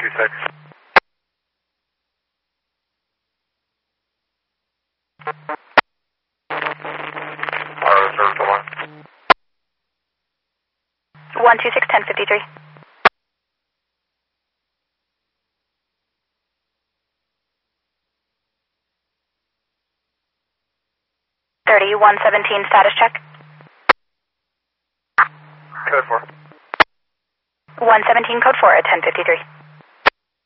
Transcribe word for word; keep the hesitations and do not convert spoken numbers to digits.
two six. Auto reserve to one. one two six, ten fifty-three. thirty, one seventeen, status check. Code four. one seventeen, code four at ten fifty-three.